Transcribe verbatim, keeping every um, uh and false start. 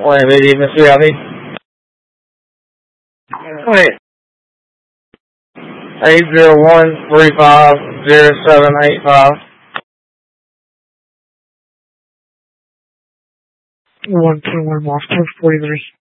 Wait, maybe Mister Abby. Wait. Eight zero one three five zero seven eight five. One two one Moscow forty three.